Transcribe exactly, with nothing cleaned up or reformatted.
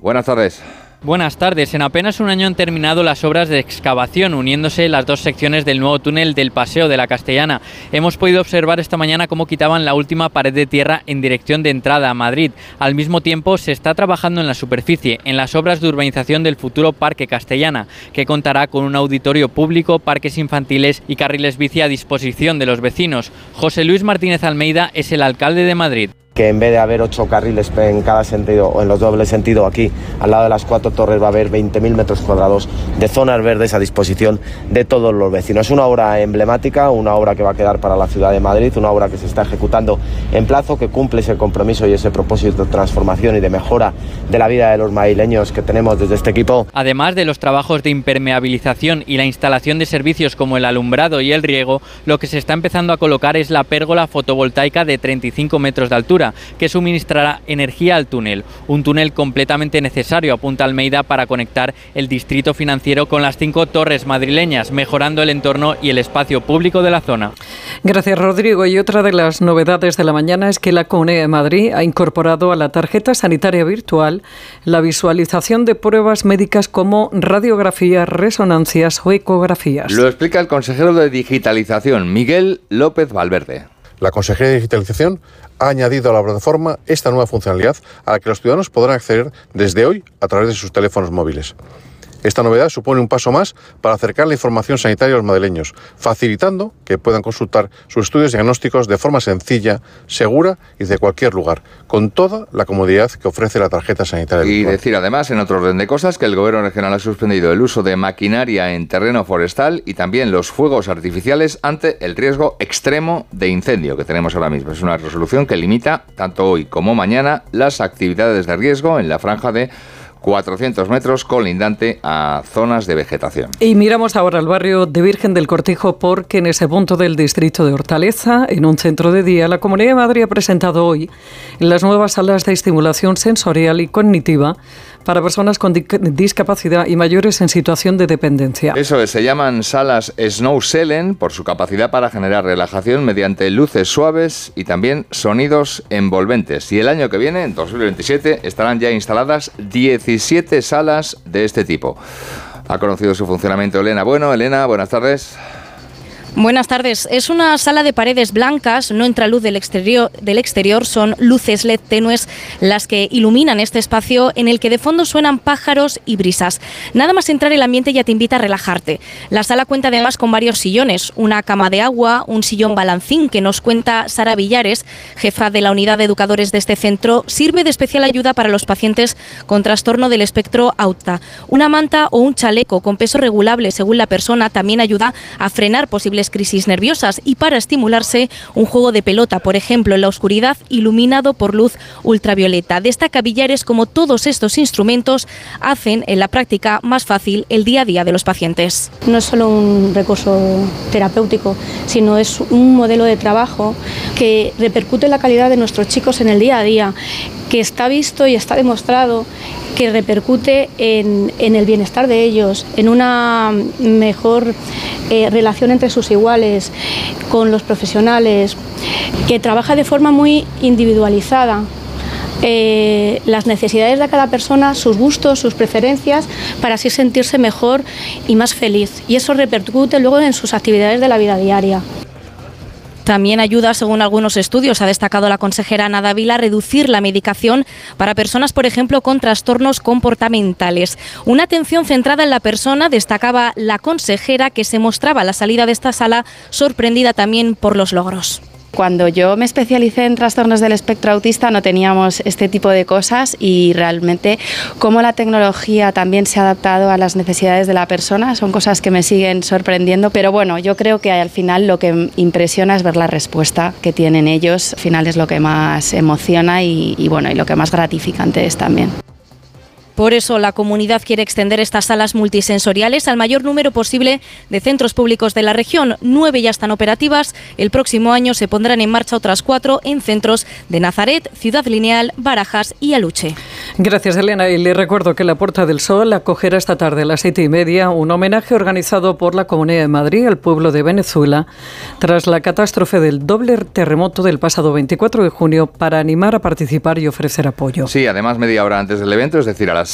Buenas tardes. Buenas tardes. En apenas un año han terminado las obras de excavación, uniéndose las dos secciones del nuevo túnel del Paseo de la Castellana. Hemos podido observar esta mañana cómo quitaban la última pared de tierra en dirección de entrada a Madrid. Al mismo tiempo, se está trabajando en la superficie, en las obras de urbanización del futuro Parque Castellana, que contará con un auditorio público, parques infantiles y carriles bici a disposición de los vecinos. José Luis Martínez Almeida es el alcalde de Madrid. Que en vez de haber ocho carriles en cada sentido o en los dobles sentidos aquí, al lado de las cuatro torres va a haber veinte mil metros cuadrados de zonas verdes a disposición de todos los vecinos. Es una obra emblemática, una obra que va a quedar para la ciudad de Madrid, una obra que se está ejecutando en plazo, que cumple ese compromiso y ese propósito de transformación y de mejora de la vida de los madrileños que tenemos desde este equipo. Además de los trabajos de impermeabilización y la instalación de servicios como el alumbrado y el riego, lo que se está empezando a colocar es la pérgola fotovoltaica de treinta y cinco metros de altura, que suministrará energía al túnel. Un túnel completamente necesario, apunta Almeida, para conectar el distrito financiero con las cinco torres madrileñas, mejorando el entorno y el espacio público de la zona. Gracias, Rodrigo. Y otra de las novedades de la mañana es que la Comunidad de Madrid ha incorporado a la tarjeta sanitaria virtual la visualización de pruebas médicas como radiografías, resonancias o ecografías. Lo explica el consejero de Digitalización, Miguel López Valverde. La Consejería de Digitalización ha añadido a la plataforma esta nueva funcionalidad a la que los ciudadanos podrán acceder desde hoy a través de sus teléfonos móviles. Esta novedad supone un paso más para acercar la información sanitaria a los madrileños, facilitando que puedan consultar sus estudios diagnósticos de forma sencilla, segura y de cualquier lugar, con toda la comodidad que ofrece la tarjeta sanitaria Y virtual. decir además, en otro orden de cosas, que el Gobierno regional ha suspendido el uso de maquinaria en terreno forestal y también los fuegos artificiales ante el riesgo extremo de incendio que tenemos ahora mismo. Es una resolución que limita, tanto hoy como mañana, las actividades de riesgo en la franja de cuatrocientos metros colindante a zonas de vegetación. Y miramos ahora al barrio de Virgen del Cortijo, porque en ese punto del distrito de Hortaleza, en un centro de día, la Comunidad de Madrid ha presentado hoy las nuevas salas de estimulación sensorial y cognitiva para personas con di- discapacidad y mayores en situación de dependencia. Eso es, se llaman salas Snow Selen por su capacidad para generar relajación mediante luces suaves y también sonidos envolventes. Y el año que viene, en dos mil veintisiete, estarán ya instaladas diecisiete salas de este tipo. Ha conocido su funcionamiento Elena Bueno. Elena, buenas tardes. Buenas tardes. Es una sala de paredes blancas, no entra luz del exterior, del exterior, son luces L E D tenues las que iluminan este espacio en el que de fondo suenan pájaros y brisas. Nada más entrar, el ambiente ya te invita a relajarte. La sala cuenta además con varios sillones, una cama de agua, un sillón balancín que nos cuenta Sara Villares, jefa de la unidad de educadores de este centro, sirve de especial ayuda para los pacientes con trastorno del espectro autista. Una manta o un chaleco con peso regulable según la persona también ayuda a frenar posibles crisis nerviosas, y para estimularse un juego de pelota, por ejemplo, en la oscuridad, iluminado por luz ultravioleta. Destaca Villares como todos estos instrumentos hacen en la práctica más fácil el día a día de los pacientes. No es solo un recurso terapéutico, sino es un modelo de trabajo que repercute en la calidad de nuestros chicos en el día a día, que está visto y está demostrado que repercute en, en el bienestar de ellos, en una mejor eh, relación entre sus iguales, con los profesionales, que trabaja de forma muy individualizada. Eh, las necesidades de cada persona, sus gustos, sus preferencias, para así sentirse mejor y más feliz. Y eso repercute luego en sus actividades de la vida diaria. También ayuda, según algunos estudios, ha destacado la consejera Ana Dávila, a reducir la medicación para personas, por ejemplo, con trastornos comportamentales. Una atención centrada en la persona, destacaba la consejera, que se mostraba a la salida de esta sala sorprendida también por los logros. Cuando yo me especialicé en trastornos del espectro autista no teníamos este tipo de cosas, y realmente cómo la tecnología también se ha adaptado a las necesidades de la persona son cosas que me siguen sorprendiendo, pero bueno, yo creo que al final lo que impresiona es ver la respuesta que tienen ellos. Al final es lo que más emociona y, y bueno, y lo que más gratificante es también. Por eso la comunidad quiere extender estas salas multisensoriales al mayor número posible de centros públicos de la región. Nueve ya están operativas. El próximo año se pondrán en marcha otras cuatro en centros de Nazaret, Ciudad Lineal, Barajas y Aluche. Gracias, Elena. Y le recuerdo que la Puerta del Sol acogerá esta tarde a las siete y media un homenaje organizado por la Comunidad de Madrid al pueblo de Venezuela tras la catástrofe del doble terremoto del pasado veinticuatro de junio, para animar a participar y ofrecer apoyo. Sí, además media hora antes del evento, es decir, a las